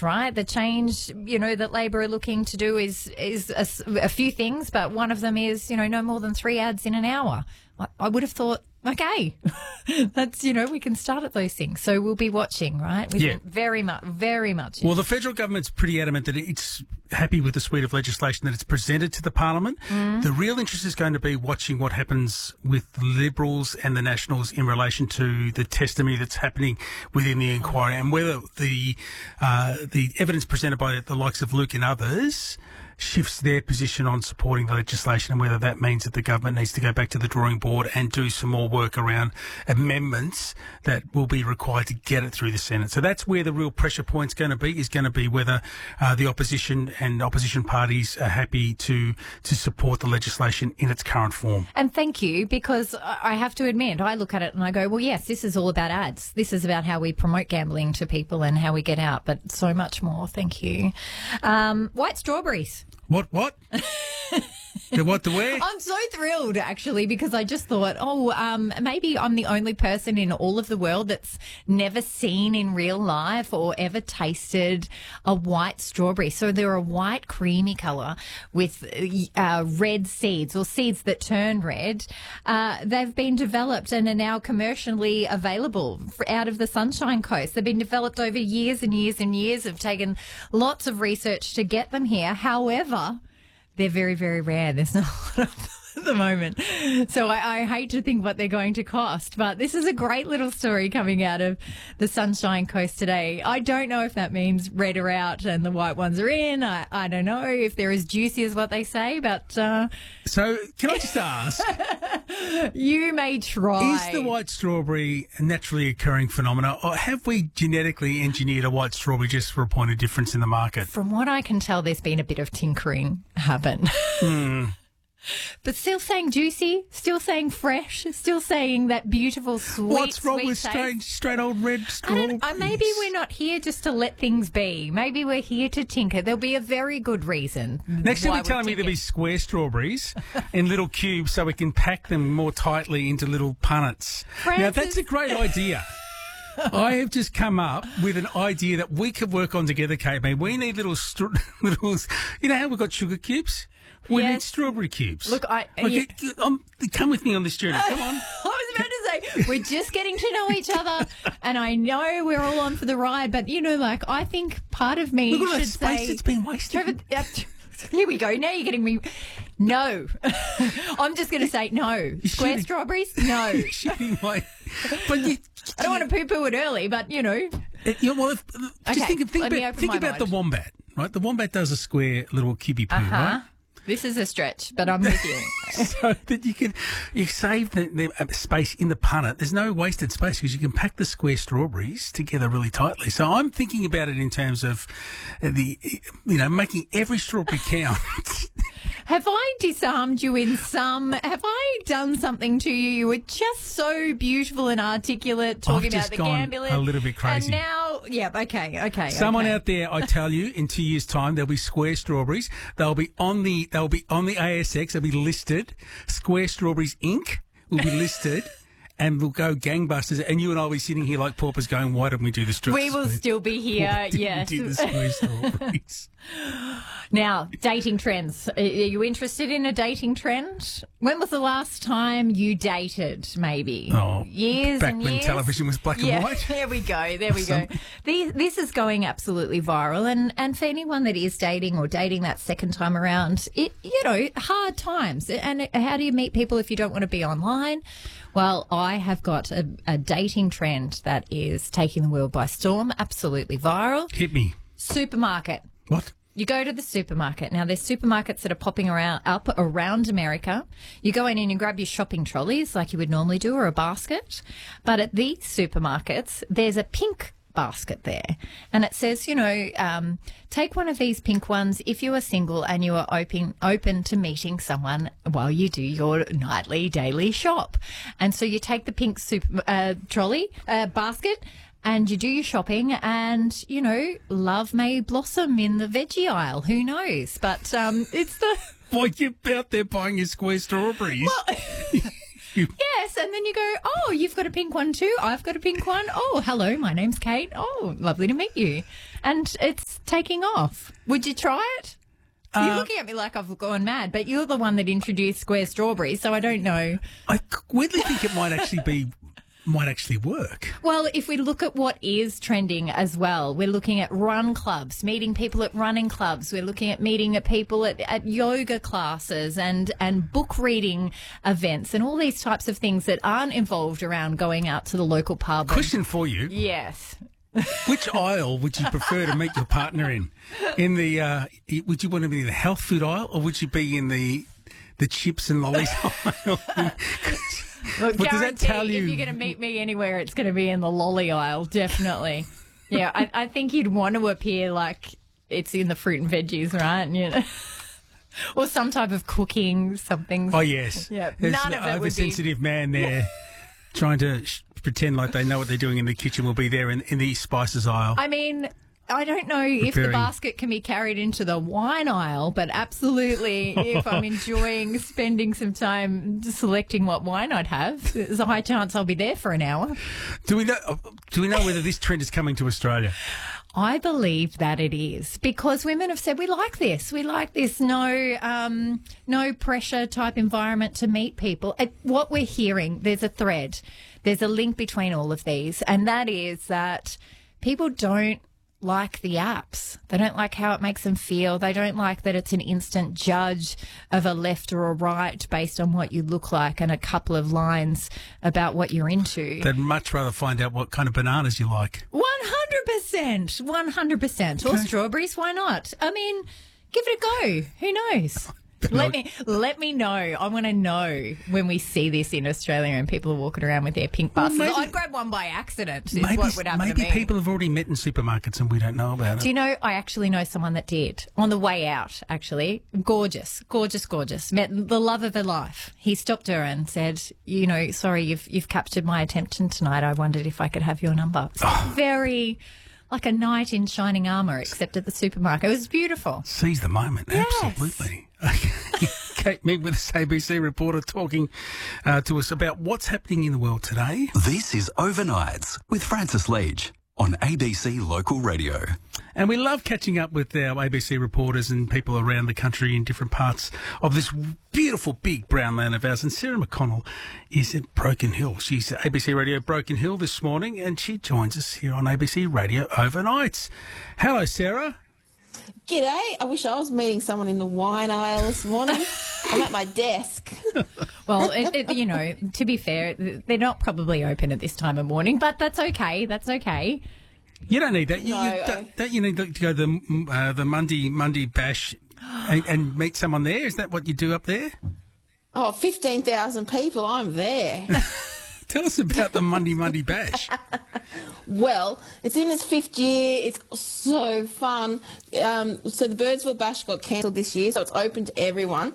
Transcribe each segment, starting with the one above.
change, right? The change, that Labor are looking to do is a few things, but one of them is, no more than 3 ads in an hour. I would have thought, okay, that's, we can start at those things. So we'll be watching, right? Very much. Well, the federal government's pretty adamant that it's happy with the suite of legislation that it's presented to the Parliament. The real interest is going to be watching what happens with the Liberals and the Nationals in relation to the testimony that's happening within the inquiry, and whether the evidence presented by the likes of Luke and others shifts their position on supporting the legislation, and whether that means that the government needs to go back to the drawing board and do some more work around amendments that will be required to get it through the Senate. So that's where the real pressure point's going to be whether the opposition and opposition parties are happy to support the legislation in its current form. And thank you, because I have to admit, I look at it and I go, well, yes, this is all about ads. This is about how we promote gambling to people and how we get out, but so much more. Thank you. White strawberries. What? The what, the where? I'm so thrilled, actually, because I just thought, maybe I'm the only person in all of the world that's never seen in real life or ever tasted a white strawberry. So they're a white, creamy colour with red seeds, or seeds that turn red. They've been developed and are now commercially available out of the Sunshine Coast. They've been developed over years and years and years. Have taken lots of research to get them here. However, they're very, very rare. There's not a lot of them at the moment. So I hate to think what they're going to cost. But this is a great little story coming out of the Sunshine Coast today. I don't know if that means red are out and the white ones are in. I don't know if they're as juicy as what they say, but... So can I just ask... You may try. Is the white strawberry a naturally occurring phenomenon, or have we genetically engineered a white strawberry just for a point of difference in the market? From what I can tell, there's been a bit of tinkering happen. But still saying juicy, still saying fresh, still saying that beautiful sweet. What's wrong with taste. straight old red strawberries? Maybe we're not here just to let things be. Maybe we're here to tinker. There'll be a very good reason. Next time you're telling me there'll be square strawberries in little cubes so we can pack them more tightly into little punnets. Now, that's a great idea. I have just come up with an idea that we could work on together, Kate. We need little, you know how we've got sugar cubes? We need strawberry cubes. Look, come with me on this journey. Come on. I was about to say, we're just getting to know each other, and I know we're all on for the ride, but, I think part of me Look at all that should space say... that's been wasted. Here we go. Now you're getting me... No. I'm just going to say no. Square strawberries? No. But I don't want to poo-poo it early, but, Just think about the wombat, right? The wombat does a square little cubey poo, right? This is a stretch, but I'm with you. So that you save the space in the punnet. There's no wasted space because you can pack the square strawberries together really tightly. So I'm thinking about it in terms of making every strawberry count. Have I disarmed you in some? Have I done something to you? You were just so beautiful and articulate talking about the gambling. A little bit crazy. And now, okay. Someone out there, I tell you, in 2 years' time, there'll be square strawberries. They'll be on the ASX. They'll be listed. Square Strawberries Inc. will be listed. And we'll go gangbusters, and you and I will be sitting here like paupers going, why didn't we do the strawberries? We will still be here, yes. Do the square strawberries. Now, dating trends. Are you interested in a dating trend? When was the last time you dated, maybe? Oh, years back and when years? television was black and white. There we go. This is going absolutely viral. And for anyone that is dating or dating that second time around, hard times. And how do you meet people if you don't want to be online? Well, I have got a dating trend that is taking the world by storm, absolutely viral. Hit me. Supermarket. What? You go to the supermarket. Now, there's supermarkets that are popping up around America. You go in and you grab your shopping trolleys like you would normally do, or a basket. But at these supermarkets, there's a pink basket there. And it says, take one of these pink ones if you are single and you are open to meeting someone while you do your nightly, daily shop. And so you take the pink trolley basket, and you do your shopping, and, love may blossom in the veggie aisle. Who knows? But it's the... Boy, you're out there buying your square strawberries. Well, Yes, and then you go, oh, you've got a pink one too. I've got a pink one. Oh, hello, my name's Kate. Oh, lovely to meet you. And it's taking off. Would you try it? You're looking at me like I've gone mad, but you're the one that introduced square strawberries, so I don't know. I weirdly think it might actually work. Well, if we look at what is trending as well, we're looking at run clubs, meeting people at running clubs. We're looking at meeting people at yoga classes and book reading events and all these types of things that aren't involved around going out to the local pub. Question for you. Yes. Which aisle would you prefer to meet your partner in? In the would you want to be in the health food aisle, or would you be in the chips and lollies aisle? Look, What does that tell you? If you're going to meet me anywhere, it's going to be in the lolly aisle, definitely. Yeah, I think you'd want to appear like it's in the fruit and veggies, right? You know? Or some type of cooking, something. Oh, yes. Yeah, There's none an of it would be. oversensitive man there trying to pretend like they know what they're doing in the kitchen will be there in the spices aisle. I mean, I don't know if the basket can be carried into the wine aisle, but absolutely if I'm enjoying spending some time selecting what wine I'd have, there's a high chance I'll be there for an hour. Do we know whether this trend is coming to Australia? I believe that it is, because women have said we like this. We like this no pressure type environment to meet people. What we're hearing, there's a thread. There's a link between all of these, and that is that people don't like the apps. They don't like how it makes them feel. They don't like that it's an instant judge of a left or a right based on what you look like and a couple of lines about what you're into. They'd much rather find out what kind of bananas you like. 100%. 100%. Or strawberries, why not? I mean, give it a go. Who knows? Let me know. I want to know when we see this in Australia and people are walking around with their pink buses. I'd grab one by accident. Is what would happen to me. Maybe people have already met in supermarkets and we don't know about it. Do you know, I actually know someone that did on the way out, actually. Gorgeous, gorgeous, gorgeous. Met the love of her life. He stopped her and said, you know, sorry, you've captured my attention tonight. I wondered if I could have your number. So very like a knight in shining armour, except at the supermarket. It was beautiful. Seize the moment. Yes. Absolutely. Kate Mead with us, ABC reporter, talking to us about what's happening in the world today. This is Overnights with Francis Leach on ABC Local Radio. And we love catching up with our ABC reporters and people around the country in different parts of this beautiful big brown land of ours. And Sarah McConnell is at Broken Hill. She's at ABC Radio Broken Hill this morning, and she joins us here on ABC Radio Overnights. Hello, Sarah. G'day. I wish I was meeting someone in the wine aisle this morning. I'm at my desk. Well, you know, to be fair, they're not probably open at this time of morning, but that's okay. That's okay. You don't need that. No, Don't you need to go to the Monday Bash and meet someone there? Is that what you do up there? Oh, 15,000 people. I'm there. Tell us about the Monday Bash. Well, it's in its 5th year. It's so fun. So the Birdsville Bash got cancelled this year, so it's open to everyone.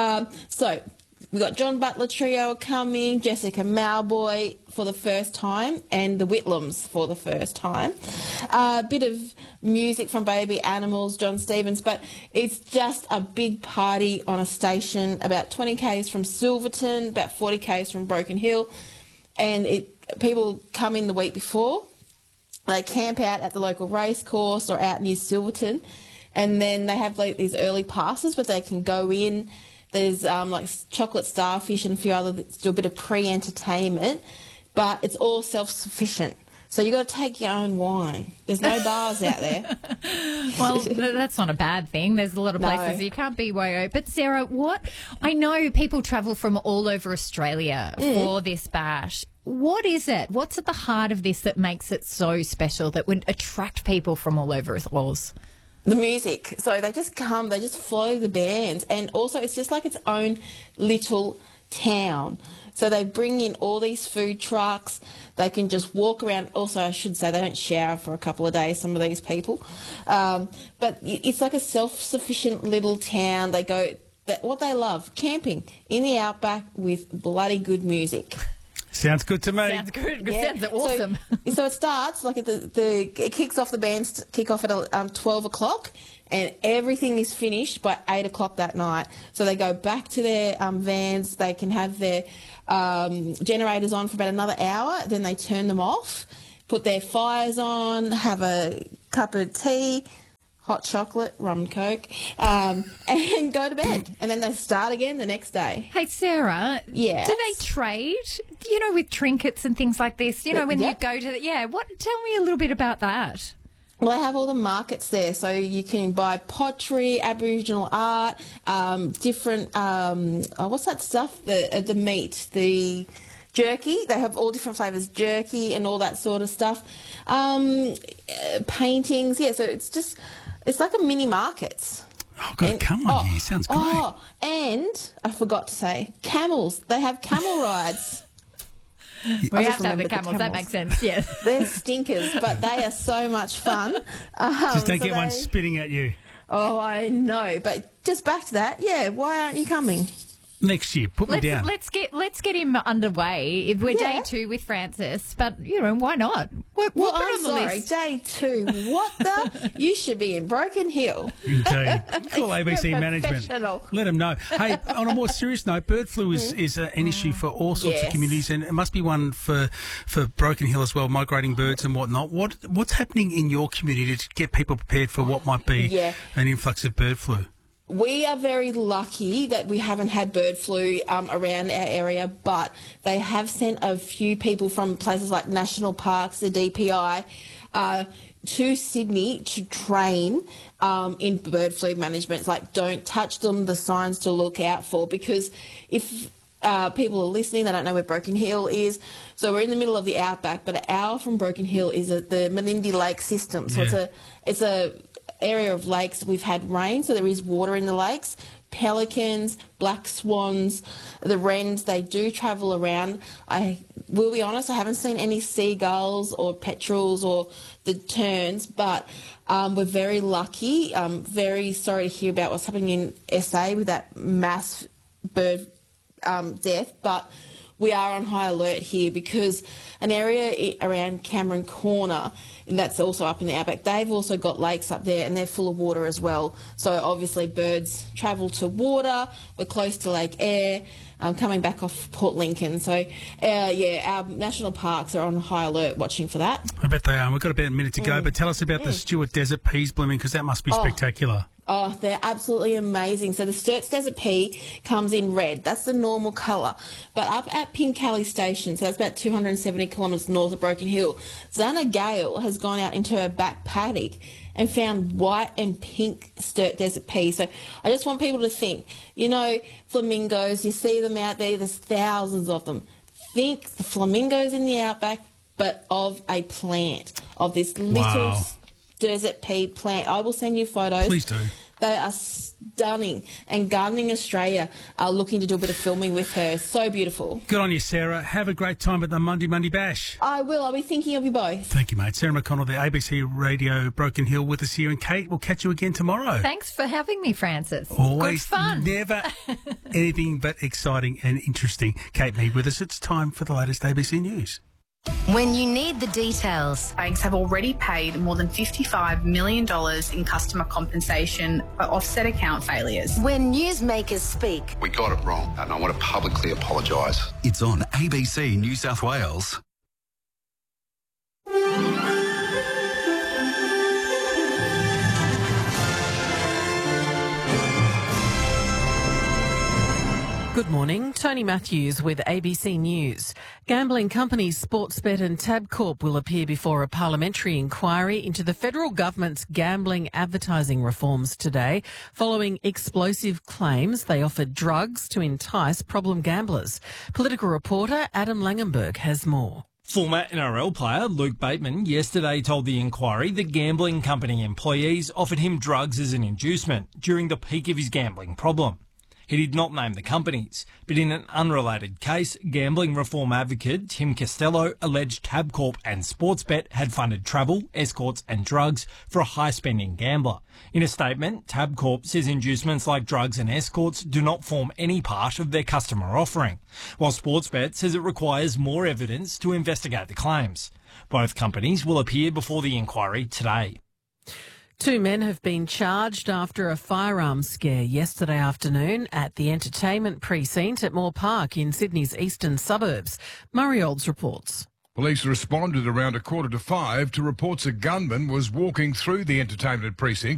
So we've got John Butler Trio coming, Jessica Mauboy for the first time, and the Whitlams for the first time. A bit of music from Baby Animals, John Stevens, but it's just a big party on a station about 20 k's from Silverton, about 40 k's from Broken Hill, and people come in the week before. They camp out at the local race course or out near Silverton, and then they have like these early passes, but they can go in. There's like chocolate starfish and a few other that do a bit of pre-entertainment, but it's all self-sufficient. So you've got to take your own wine. There's no bars out there. Well, that's not a bad thing. There's a lot of places you can't BYO. But Sarah, I know people travel from all over Australia for this bash. What is it? What's at the heart of this that makes it so special, that would attract people from all over Oz? The music. So they just come, they just follow the bands. And also it's just like its own little town. So they bring in all these food trucks. They can just walk around. Also, I should say, they don't shower for a couple of days, some of these people. But it's like a self-sufficient little town. They go, what they love, camping in the outback with bloody good music. Sounds good to me. Sounds good. Yeah. Sounds awesome. So it starts like it kicks off, the bands kick off at 12 o'clock, and everything is finished by 8 o'clock that night. So they go back to their vans. They can have their generators on for about another hour. Then they turn them off, put their fires on, have a cup of tea, hot chocolate, rum and coke, and go to bed. And then they start again the next day. Hey, Sarah. Yes? Do they trade, with trinkets and things like this? When Yeah. you go to tell me a little bit about that. Well, they have all the markets there, so you can buy pottery, Aboriginal art, different, what's that stuff? The meat, the jerky. They have all different flavours, jerky and all that sort of stuff. Paintings, yeah, so it's like a mini markets. Oh, God, come on, here. Sounds great. Oh, and I forgot to say, camels. They have camel rides. We I have just to have the remembered the camels. That camels. makes sense, yes. They're stinkers, but they are so much fun. Just don't so get one they- spitting at you. Oh, I know, but just back to that. Yeah, why aren't you coming? Next year, put me down. Let's get him underway. If we're Yeah. day 2 with Francis, but why not? We'll Well, put it I'm on the sorry, list. day 2. What the? You should be in Broken Hill. Indeed. Call ABC You're management. professional. Let them know. Hey, on a more serious note, bird flu is an issue for all sorts of Yes. communities, and it must be one for Broken Hill as well, migrating birds and whatnot. What's happening in your community to get people prepared for what might be Yeah. an influx of bird flu? We are very lucky that we haven't had bird flu around our area, but they have sent a few people from places like national parks, the DPI, to Sydney to train in bird flu management. It's like, don't touch them, the signs to look out for, because if people are listening, they don't know where Broken Hill is. So we're in the middle of the outback, but an hour from Broken Hill is the Malindi Lake system. So Yeah. it's a area of lakes. We've had rain, so there is water in the lakes. Pelicans, black swans, the wrens, they do travel around. I will be honest, I haven't seen any seagulls or petrels or the terns, but we're very lucky. Very sorry to hear about what's happening in SA with that mass bird death, but we are on high alert here because an area around Cameron Corner, and that's also up in the outback, they've also got lakes up there and they're full of water as well. So obviously birds travel to water. We're close to Lake Eyre, coming back off Port Lincoln. So, our national parks are on high alert watching for that. I bet they are. We've got about a minute to go, but tell us about the Stuart Desert peas blooming, because that must be spectacular. Oh, they're absolutely amazing. So the Sturt's Desert Pea comes in red. That's the normal colour. But up at Pincali Station, so that's about 270 kilometres north of Broken Hill, Zana Gale has gone out into her back paddock and found white and pink Sturt Desert Pea. So I just want people to think, flamingos, you see them out there, there's thousands of them. Think the flamingos in the outback, but of a plant, of this little Wow. desert pea plant. I will send you photos. Please do. They are stunning, and Gardening Australia are looking to do a bit of filming with her. So beautiful. Good on you, Sarah. Have a great time at the Monday Bash. I will. I'll be thinking of you both. Thank you, mate. Sarah McConnell, the ABC Radio Broken Hill with us here. And Kate, we'll catch you again tomorrow. Thanks for having me, Francis. Always Good fun. never anything but exciting and interesting. Kate Mead with us. It's time for the latest ABC News. When you need the details, Banks have already paid more than $55 million in customer compensation for offset account failures. when newsmakers speak, We got it wrong, and I want to publicly apologise. It's on ABC New South Wales. Good morning, Tony Matthews with ABC News. Gambling companies Sportsbet and Tabcorp will appear before a parliamentary inquiry into the federal government's gambling advertising reforms today, following explosive claims they offered drugs to entice problem gamblers. Political reporter Adam Langenberg has more. Former NRL player Luke Bateman yesterday told the inquiry that gambling company employees offered him drugs as an inducement during the peak of his gambling problem. He did not name the companies, but in an unrelated case, gambling reform advocate Tim Costello alleged Tabcorp and Sportsbet had funded travel, escorts and drugs for a high-spending gambler. In a statement, Tabcorp says inducements like drugs and escorts do not form any part of their customer offering, while Sportsbet says it requires more evidence to investigate the claims. Both companies will appear before the inquiry today. 2 men have been charged after a firearms scare yesterday afternoon at the entertainment precinct at Moore Park in Sydney's eastern suburbs. Murray Olds reports. Police responded around 4:45 to reports a gunman was walking through the entertainment precinct